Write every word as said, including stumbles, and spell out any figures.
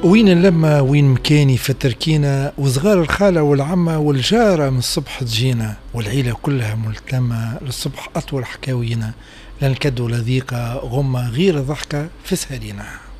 وين اللمة وين مكاني في تركينا، وصغار الخالة والعمة والجارة من الصبح تجينا، والعيلة كلها ملتمة للصبح أطول حكاوينا، لا نكد ولا ضيقة غمة غير ضحكة في سهرينا.